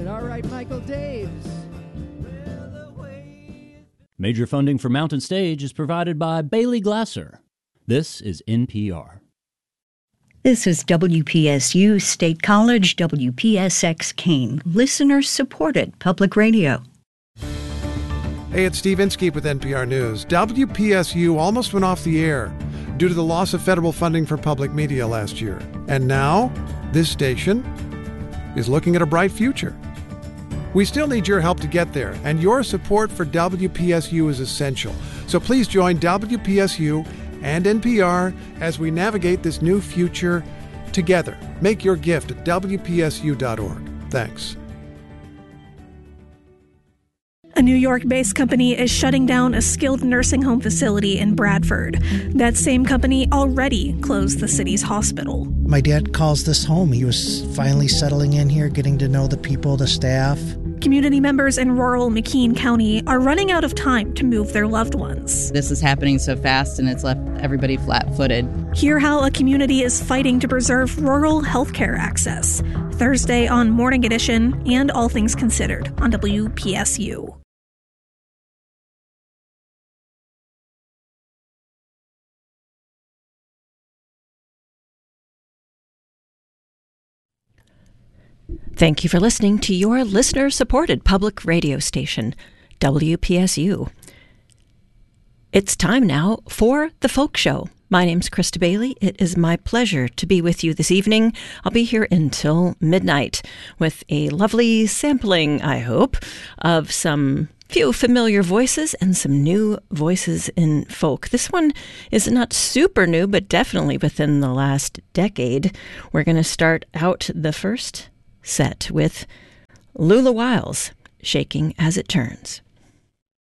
All right, Michael Daves. Major funding for Mountain Stage is provided by Bailey Glasser. This is NPR. This is WPSU State College, WPSX Kane, listener-supported public radio. Hey, it's Steve Inskeep with NPR News. WPSU almost went off the air due to the loss of federal funding for public media last year. And now, this station is looking at a bright future. We still need your help to get there, and your support for WPSU is essential. So please join WPSU and NPR as we navigate this new future together. Make your gift at WPSU.org. Thanks. A New York-based company is shutting down a skilled nursing home facility in Bradford. That same company already closed the city's hospital. My dad calls this home. He was finally settling in here, getting to know the people, the staff. Community members in rural McKean County are running out of time to move their loved ones. This is happening so fast, and it's left everybody flat-footed. Hear how a community is fighting to preserve rural healthcare access. Thursday on Morning Edition and All Things Considered on WPSU. Thank you for listening to your listener-supported public radio station, WPSU. It's time now for The Folk Show. My name's Krista Bailey. It is my pleasure to be with you this evening. I'll be here until midnight with a lovely sampling, I hope, of some few familiar voices and some new voices in folk. This one is not super new, but definitely within the last decade. We're going to start out the first set with Lula Wiles, Shaking as It Turns.